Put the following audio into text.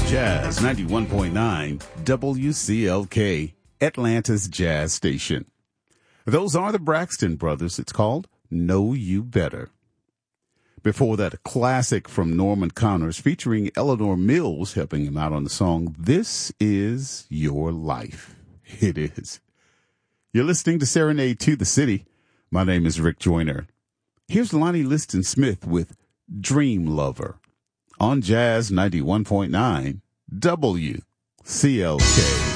Jazz 91.9 WCLK, Atlanta's Jazz Station. Those are the Braxton Brothers. It's called Know You Better. Before that, a classic from Norman Connors featuring Eleanor Mills helping him out on the song, This Is Your Life. It is. You're listening to Serenade to the City. My name is Rick Joyner. Here's Lonnie Liston Smith with Dream Lover on Jazz 91.9 WCLK.